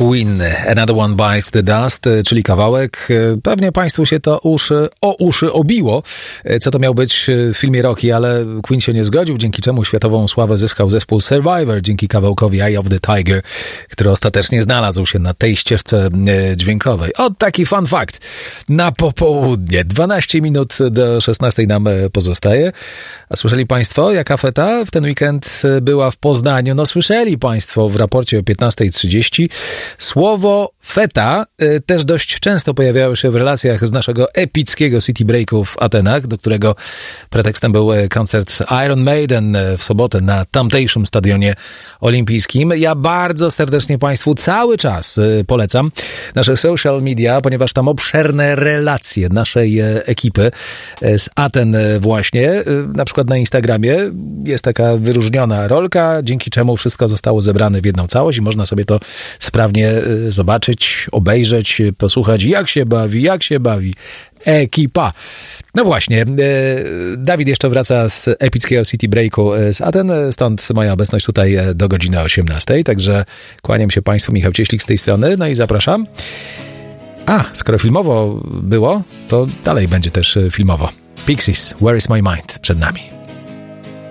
Queen, Another One Bites the Dust, czyli kawałek. Pewnie Państwu się to uszy obiło, co to miał być w filmie Rocky, ale Queen się nie zgodził, dzięki czemu światową sławę zyskał zespół Survivor, dzięki kawałkowi Eye of the Tiger, który ostatecznie znalazł się na tej ścieżce dźwiękowej. O, taki fun fact. Na popołudnie, 12 minut do 16 nam pozostaje. A słyszeli Państwo, jaka feta w ten weekend była w Poznaniu? No słyszeli Państwo w raporcie o 15:30. Słowo feta też dość często pojawiało się w relacjach z naszego epickiego City Breaku w Atenach, do którego pretekstem był koncert Iron Maiden w sobotę na tamtejszym stadionie olimpijskim. Ja bardzo serdecznie Państwu cały czas polecam nasze social media, ponieważ tam obszerne relacje naszej ekipy z Aten właśnie, na przykład na Instagramie jest taka wyróżniona rolka, dzięki czemu wszystko zostało zebrane w jedną całość i można sobie to sprawnie zobaczyć, obejrzeć, posłuchać, jak się bawi ekipa. No właśnie, Dawid jeszcze wraca z epickiego City Breaku z Aten, stąd moja obecność tutaj do godziny 18, także kłaniam się Państwu, Michał Cieślik z tej strony, no i zapraszam. A, skoro filmowo było, to dalej będzie też filmowo. Pixies, Where is my mind? Przed nami.